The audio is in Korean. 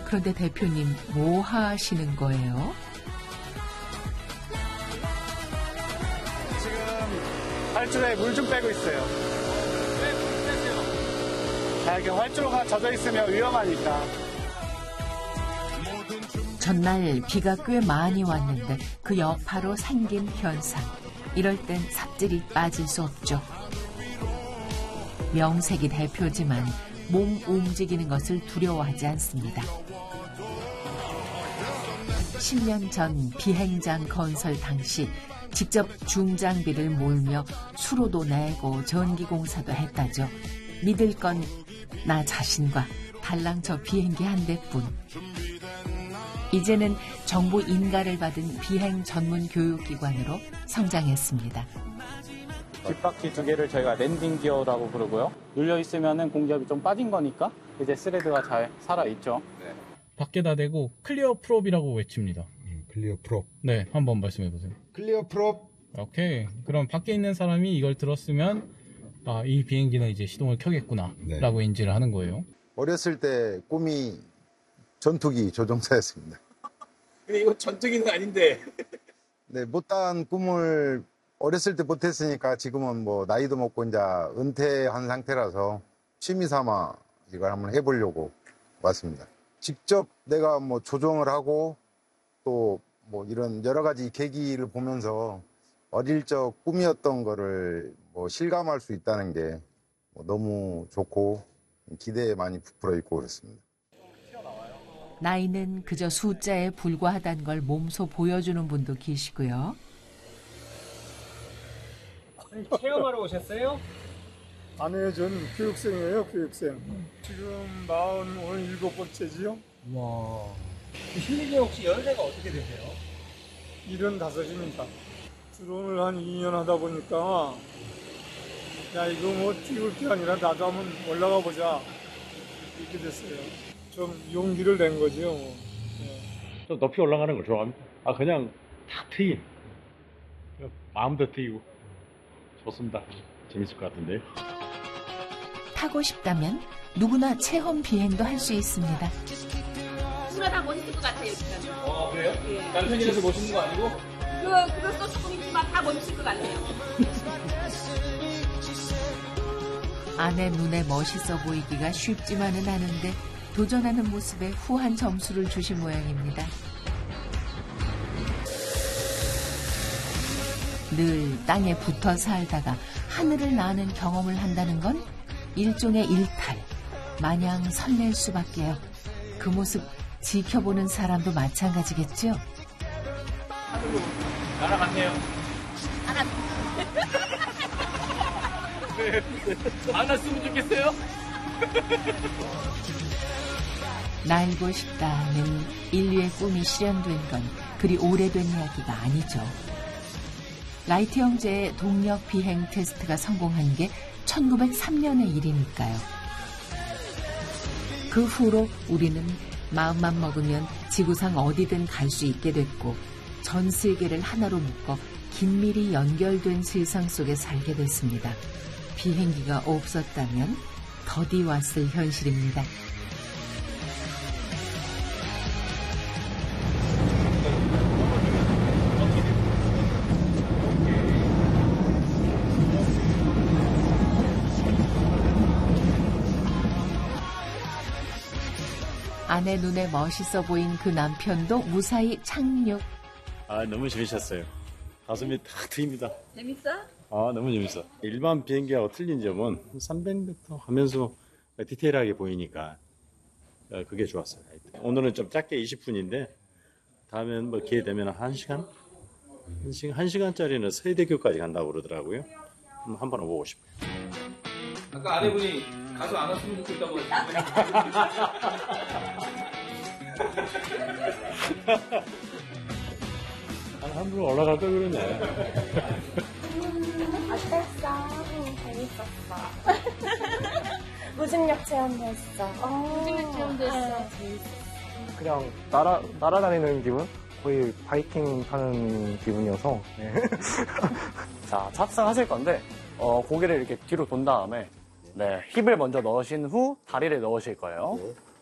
그런데 대표님 뭐 하시는 거예요? 지금 활주로에 물 좀 빼고 있어요. 왜 물 빼세요? 이렇게 활주로가 젖어 있으면 위험하니까. 전날 비가 꽤 많이 왔는데 그 여파로 생긴 현상. 이럴 땐 삽질이 빠질 수 없죠. 명색이 대표지만 몸 움직이는 것을 두려워하지 않습니다. 10년 전 비행장 건설 당시 직접 중장비를 몰며 수로도 내고 전기공사도 했다죠. 믿을 건 나 자신과 달랑 저 비행기 한 대뿐. 이제는 정부 인가를 받은 비행 전문 교육기관으로 성장했습니다. 뒷바퀴 두 개를 저희가 랜딩 기어라고 부르고요. 눌려 있으면은 공기압이 좀 빠진 거니까 이제 스레드가 잘 살아 있죠. 네. 밖에다 대고 클리어 프롭이라고 외칩니다. 클리어 프롭. 네, 한번 말씀해 보세요. 클리어 프롭. 오케이. 그럼 밖에 있는 사람이 이걸 들었으면 이 비행기는 이제 시동을 켜겠구나 네. 라고 인지를 하는 거예요. 어렸을 때 꿈이 전투기 조종사였습니다. 근데 이거 전투기는 아닌데. 네, 못다한 꿈을 어렸을 때 못했으니까 지금은 뭐 나이도 먹고 이제 은퇴한 상태라서 취미 삼아 이걸 한번 해보려고 왔습니다. 직접 내가 뭐 조종을 하고 또 뭐 이런 여러 가지 계기를 보면서 어릴 적 꿈이었던 거를 뭐 실감할 수 있다는 게 너무 좋고 기대에 많이 부풀어 있고 그렇습니다. 나이는 그저 숫자에 불과하다는 걸 몸소 보여주는 분도 계시고요. 체험하러 오셨어요? 아니요, 저는 교육생이에요, 교육생. 지금 47번째지요? 와. 실력이 혹시 연세가 어떻게 되세요? 75입니다. 드론을 한 2년 하다 보니까, 야, 이거 뭐 띄울 게 아니라 나도 한번 올라가 보자. 이렇게 됐어요. 좀 용기를 낸 거죠. 네. 좀 높이 올라가는 걸 좋아합니다. 그냥 탁 트임. 마음도 트이고. 좋습니다. 재밌을 것 같은데요. 타고 싶다면 누구나 체험 비행도 할 수 있습니다. 누구나 다 멋있을 것 같아요, 지금. 그래요? 예. 남편이라서 멋있는 거 아니고? 그것도 조금 있지만 다 멋있을 것 같아요. 아내 눈에 멋있어 보이기가 쉽지만은 않은데 도전하는 모습에 후한 점수를 주신 모양입니다. 늘 땅에 붙어 살다가 하늘을 나는 경험을 한다는 건 일종의 일탈, 마냥 설렐 수밖에요. 그 모습 지켜보는 사람도 마찬가지겠죠? 날아갔네요. 안 왔으면 좋겠어요? 날고 싶다는 인류의 꿈이 실현된 건 그리 오래된 이야기가 아니죠. 라이트 형제의 동력 비행 테스트가 성공한 게 1903년의 일이니까요. 그 후로 우리는 마음만 먹으면 지구상 어디든 갈 수 있게 됐고 전 세계를 하나로 묶어 긴밀히 연결된 세상 속에 살게 됐습니다. 비행기가 없었다면 더디 왔을 현실입니다. 아내 눈에 멋있어 보인 그 남편도 무사히 착륙. 너무 재밌었어요. 가슴이 탁 트입니다. 재밌어? 너무 재밌어. 일반 비행기하고 틀린 점은 300m 하면서 디테일하게 보이니까 그게 좋았어요. 오늘은 좀 짧게 20분인데 다음엔 뭐 기회 되면 1시간? 1시간짜리는 서해대교까지 간다고 그러더라고요. 한번 와보고 싶어요. 아까 아내분이 가수 안 왔으면 좋겠다고 했는데. 함부로 올라갈 걸 그러네. 어땠어? 재밌었어. 무중력 체험도 했어. 무중력 체험도 했어. 재밌었어. 그냥 날아다니는 기분? 거의 바이킹 타는 기분이어서. 네. 자, 탑승하실 건데 고개를 이렇게 뒤로 돈 다음에 힙을 먼저 넣으신 후 다리를 넣으실 거예요.